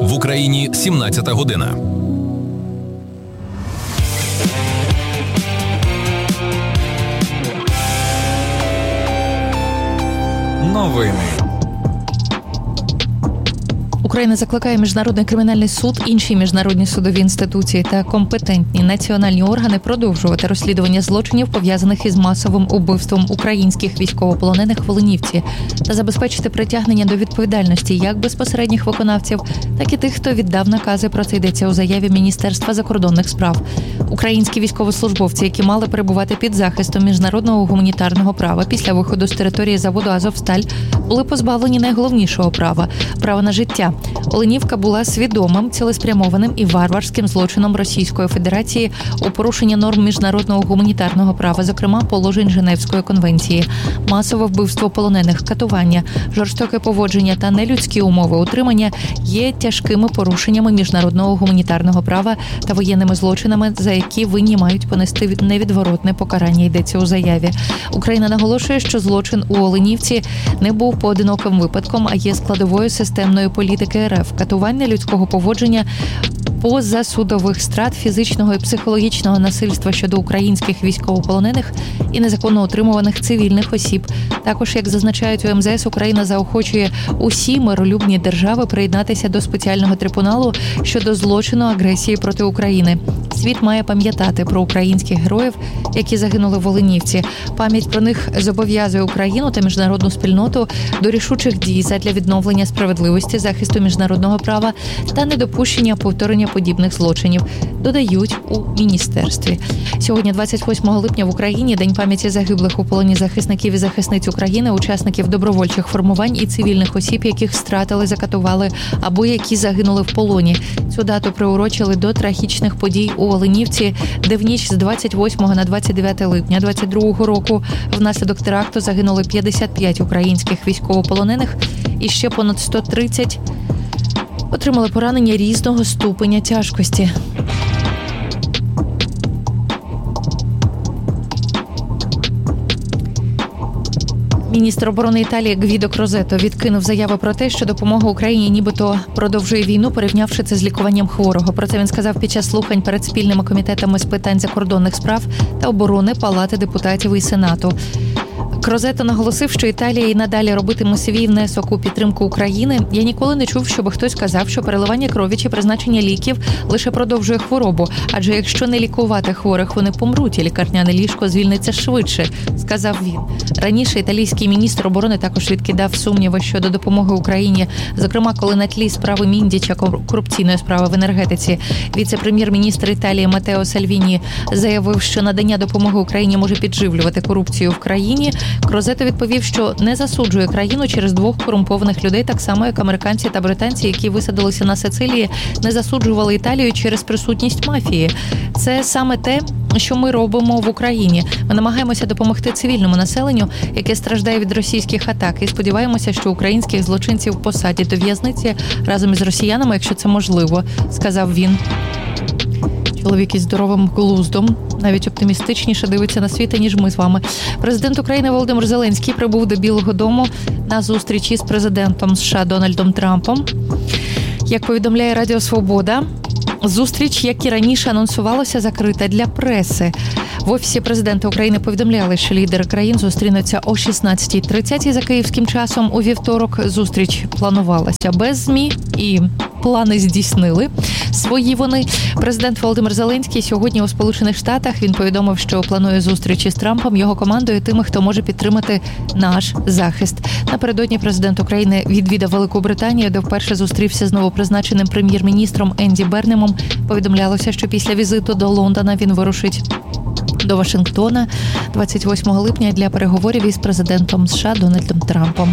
В Україні 17 година. Новини. Україна закликає Міжнародний кримінальний суд, інші міжнародні судові інституції та компетентні національні органи продовжувати розслідування злочинів, пов'язаних із масовим убивством українських військовополонених в Оленівці, та забезпечити притягнення до відповідальності як безпосередніх виконавців, так і тих, хто віддав накази. Про це йдеться у заяві Міністерства закордонних справ. Українські військовослужбовці, які мали перебувати під захистом міжнародного гуманітарного права після виходу з території заводу «Азовсталь», були позбавлені найголовнішого права – права на життя. Оленівка була свідомим, цілеспрямованим і варварським злочином Російської Федерації у порушення норм міжнародного гуманітарного права, зокрема положень Женевської конвенції. Масове вбивство полонених, катування, жорстоке поводження та нелюдські умови утримання є тяжкими порушеннями міжнародного гуманітарного права та воєнними злочинами, за які винні мають понести невідворотне покарання, йдеться у заяві. Україна наголошує, що злочин у Оленівці не був поодиноким випадком, а є складовою системної політики РФ, катування, людського поводження, позасудових страт, фізичного і психологічного насильства щодо українських військовополонених і незаконно утримуваних цивільних осіб. Також, як зазначають у МЗС, Україна заохочує усі миролюбні держави приєднатися до спеціального трибуналу щодо злочину агресії проти України. Світ має пам'ятати про українських героїв, які загинули в Оленівці. Пам'ять про них зобов'язує Україну та міжнародну спільноту до рішучих дій задля відновлення справедливості, захисту міжнародного права та недопущення повторення подібних злочинів, додають у міністерстві. Сьогодні, 28 липня, в Україні День пам'яті загиблих у полоні захисників і захисниць України, учасників добровольчих формувань і цивільних осіб, яких стратили, закатували або які загинули в полоні. Цю дату приурочили до трагічних подій у Оленівці, де в ніч з 28 на 29 липня 2022 року внаслідок теракту загинули 55 українських військовополонених і ще понад 130 отримали поранення різного ступеня тяжкості. Міністр оборони Італії Гвідо Крозето відкинув заяви про те, що допомога Україні нібито продовжує війну, порівнявши це з лікуванням хворого. Про це він сказав під час слухань перед спільними комітетами з питань закордонних справ та оборони Палати депутатів і Сенату. Крозето наголосив, що Італія і надалі робитиме свій внесок у підтримку України. Я ніколи не чув, щоб хтось казав, що переливання крові чи призначення ліків лише продовжує хворобу. Адже якщо не лікувати хворих, вони помруть, і лікарняне ліжко звільниться швидше, сказав він. Раніше італійський міністр оборони також відкидав сумніви щодо допомоги Україні, зокрема, коли на тлі справи Міндіча, корупційної справи в енергетиці, віце-прем'єр-міністр Італії Матео Сальвіні заявив, що надання допомоги Україні може підживлювати корупцію в країні. Крозето відповів, що не засуджує країну через двох корумпованих людей, так само, як американці та британці, які висадилися на Сицилії, не засуджували Італію через присутність мафії. Це саме те, що ми робимо в Україні. Ми намагаємося допомогти цивільному населенню, яке страждає від російських атак, і сподіваємося, що українських злочинців посадять до в'язниці разом із росіянами, якщо це можливо, сказав він. Чоловік із здоровим глуздом навіть оптимістичніше дивиться на світ, ніж ми з вами. Президент України Володимир Зеленський прибув до Білого дому на зустрічі з президентом США Дональдом Трампом. Як повідомляє Радіо Свобода, зустріч, як і раніше анонсувалося, закрита для преси. В Офісі президента України повідомляли, що лідери країн зустрінуться о 16:30 за київським часом. У вівторок зустріч планувалася без ЗМІ, і плани здійснили свої вони. Президент Володимир Зеленський сьогодні у Сполучених Штатах. Він повідомив, що планує зустрічі з Трампом, його командою, тими, хто може підтримати наш захист. Напередодні президент України відвідав Велику Британію, де вперше зустрівся з новопризначеним прем'єр-міністром Енді Бернемом. Повідомлялося, що після візиту до Лондона він вирушить до Вашингтона 28 липня для переговорів із президентом США Дональдом Трампом.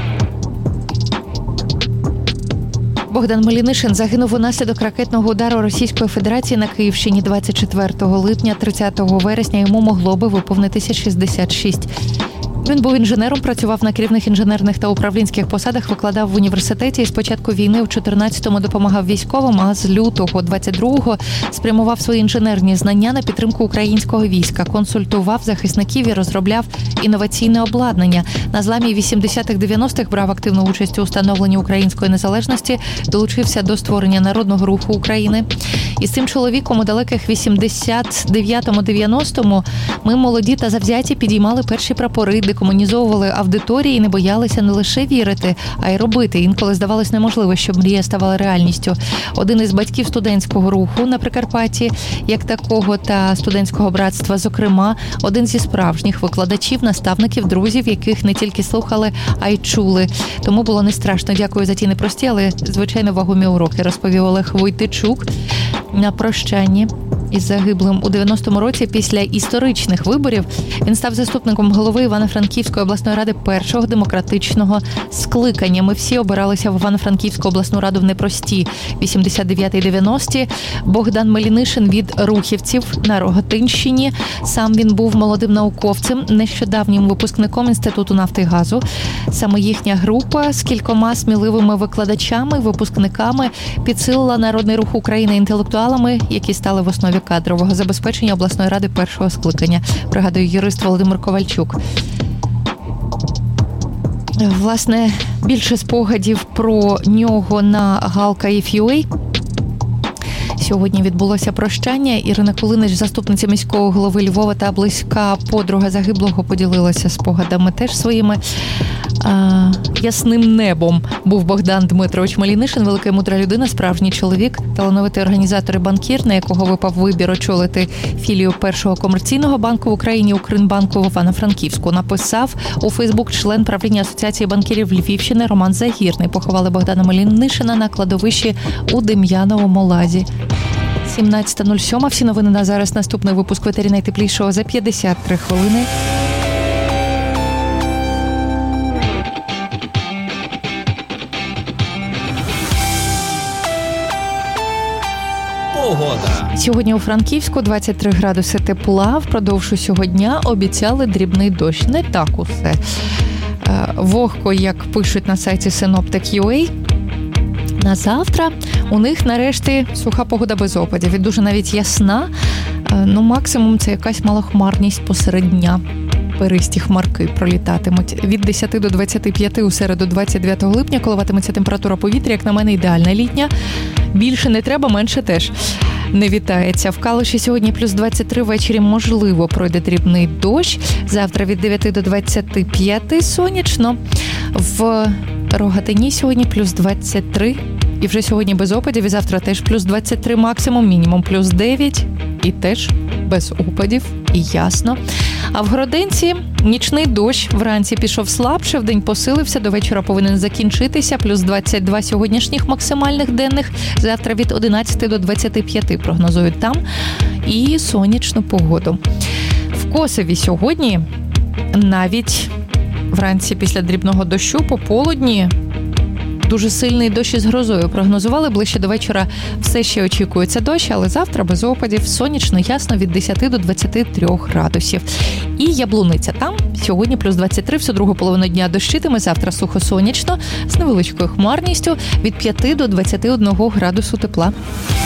Богдан Мелінишин загинув унаслідок ракетного удару Російської Федерації на Київщині 24 липня. 30 вересня йому могло би виповнитися 66. Він був інженером, працював на керівних інженерних та управлінських посадах, викладав в університеті і з початку війни в 14-му допомагав військовим, а з лютого 22-го спрямував свої інженерні знання на підтримку українського війська, консультував захисників і розробляв інноваційне обладнання. На зламі 80-х-90-х брав активну участь у становленні української незалежності, долучився до створення Народного руху України. І з цим чоловіком у далеких 89-му-90-му ми молоді та завзяті підіймали перші прапори, декомунізовували аудиторії і не боялися не лише вірити, а й робити. Інколи здавалось неможливо, щоб мрія ставала реальністю. Один із батьків студентського руху на Прикарпатті, як такого, та студентського братства, зокрема, один зі справжніх викладачів, наставників, друзів, яких не тільки слухали, а й чули. Тому було не страшно. Дякую за ті непрості, але, звичайно, вагомі уроки, розповів Олег Войтичук на прощанні із загиблим. У 90-му році після історичних виборів він став заступником голови Івано-Франківської обласної ради першого демократичного скликання. Ми всі обиралися в Івано-Франківську обласну раду в непрості 89-90-ті. Богдан Мелінишин від Рухівців на Рогатинщині. Сам він був молодим науковцем, нещодавнім випускником Інституту нафти і газу. Саме їхня група з кількома сміливими викладачами, випускниками підсилила Народний рух України інтелектуалами, які стали в основі кадрового забезпечення обласної ради першого скликання, пригадує юрист Володимир Ковальчук. Власне, більше спогадів про нього на Галка.ua. Сьогодні відбулося прощання. Ірина Кулинич, заступниця міського голови Львова та близька подруга загиблого, поділилася спогадами теж своїми. Ясним небом був Богдан Дмитрович Мелінишин, велика і мудра людина, справжній чоловік, талановитий організатор і банкір, на якого випав вибір очолити філію першого комерційного банку в Україні Укрбанку в Івано-Франківську. Написав у Фейсбук член правління Асоціації банкірів Львівщини Роман Загірний. Поховали Богдана Мелінишина на кладовищі у Дем'яновому Лазі. 17:07. Всі новини на зараз. Наступний випуск «Ветері найтеплішого» за 53 хвилини. Погода. Сьогодні у Франківську 23 градуси тепла. Впродовж усього дня обіцяли дрібний дощ. Не так усе вогко, як пишуть на сайті Synoptic.ua. На завтра у них нарешті суха погода без опадів. І дуже навіть ясна. Максимум це якась малохмарність посеред дня. Перисті хмарки пролітатимуть. Від 10 до 25 у середу 29 липня коливатиметься температура повітря, як на мене, ідеальна літня. Більше не треба, менше теж не вітається. В Калуші сьогодні плюс 23, ввечері можливо пройде дрібний дощ. Завтра від 9 до 25 сонячно. В Рогатині сьогодні плюс 23. І вже сьогодні без опадів, і завтра теж плюс 23 максимум, мінімум плюс 9. І теж без опадів, і ясно. А в Гроденці нічний дощ вранці пішов слабше, вдень посилився, до вечора повинен закінчитися, плюс 22 сьогоднішніх максимальних денних, завтра від 11 до 25 прогнозують там, і сонячну погоду. В Косові сьогодні навіть вранці після дрібного дощу пополудні дуже сильний дощ із грозою прогнозували. Ближче до вечора все ще очікується дощ, але завтра без опадів, сонячно, ясно, від 10 до 23 градусів. І Яблуниця там сьогодні плюс 23, всю другу половину дня дощитиме, завтра сухо-сонячно, з невеличкою хмарністю, від 5 до 21 градусу тепла.